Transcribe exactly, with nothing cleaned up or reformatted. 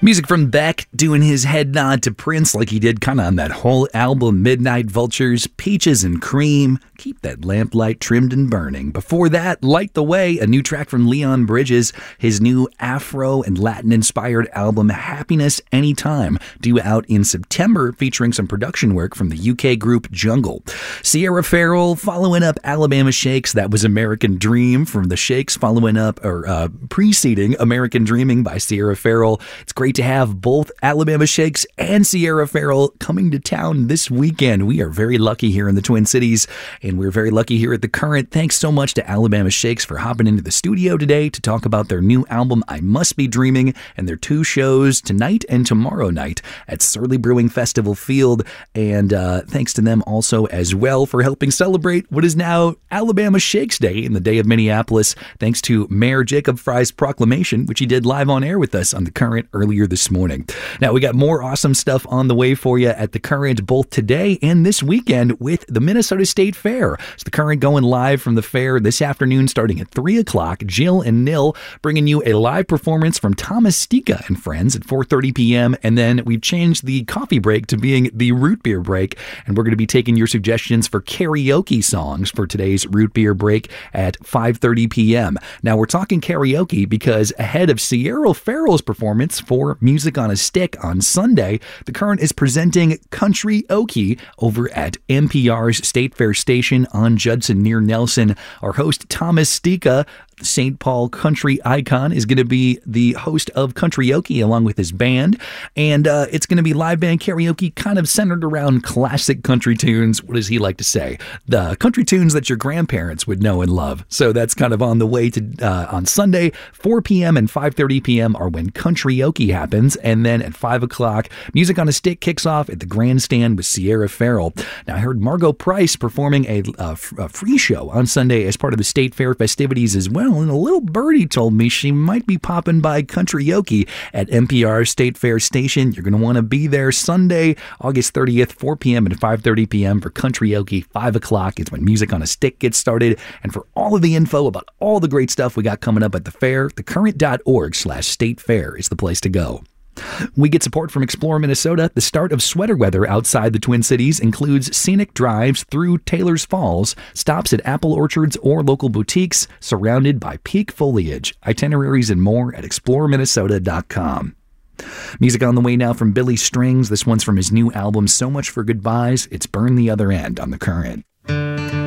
Music from Beck doing his head nod to Prince like he did kind of on that whole album, Midnight Vultures, Peaches and Cream, Keep That Lamplight Trimmed and Burning. Before that, Light the Way, a new track from Leon Bridges, his new Afro and Latin-inspired album, Happiness Anytime, due out in September, featuring some production work from the U K group Jungle. Sierra Farrell following up Alabama Shakes, that was American Dream from the Shakes, following up, or uh, preceding American Dreaming by Sierra Farrell. It's great to have both Alabama Shakes and Sierra Farrell coming to town this weekend. We are very lucky here in the Twin Cities, and we're very lucky here at The Current. Thanks so much to Alabama Shakes for hopping into the studio today to talk about their new album, I Must Be Dreaming, and their two shows tonight and tomorrow night at Surly Brewing Festival Field. And uh, thanks to them also as well for helping celebrate what is now Alabama Shakes Day in the day of Minneapolis, thanks to Mayor Jacob Fry's proclamation, which he did live on air with us on The Current earlier this morning. Now, we got more awesome stuff on the way for you at The Current both today and this weekend with the Minnesota State Fair. It's The Current going live from the fair this afternoon starting at three o'clock. Jill and Nil bringing you a live performance from Thomas Stika and Friends at four thirty p.m. And then we've changed the coffee break to being the root beer break. And we're going to be taking your suggestions for karaoke songs for today's root beer break at five thirty p.m. Now, we're talking karaoke because ahead of Sierra Farrell's performance for Music on a Stick on Sunday, The Current is presenting Country-oke over at N P R's State Fair station on Judson near Nelson. Our host, Thomas Stika, Saint Paul country icon, is going to be the host of Country-oke along with his band, and uh, it's going to be live band karaoke kind of centered around classic country tunes. What does he like to say? The country tunes that your grandparents would know and love. So that's kind of on the way to uh, on Sunday. four p.m. and five thirty p.m. are when Country-oke happens, and then at five o'clock, Music on a Stick kicks off at the Grandstand with Sierra Farrell. Now, I heard Margot Price performing a, uh, a free show on Sunday as part of the State Fair festivities as well. And a little birdie told me she might be popping by Country-oke at N P R State Fair Station. You're going to want to be there Sunday, August thirtieth, four p.m. and five thirty p.m. for Country-oke. five o'clock is when Music on a Stick gets started. And for all of the info about all the great stuff we got coming up at the fair, thecurrent.org slash state fair is the place to go. We get support from Explore Minnesota. The start of sweater weather outside the Twin Cities includes scenic drives through Taylor's Falls, stops at apple orchards or local boutiques, surrounded by peak foliage. Itineraries and more at explore minnesota dot com. Music on the way now from Billy Strings. This one's from his new album, So Much for Goodbyes. It's Burn the Other End on The Current.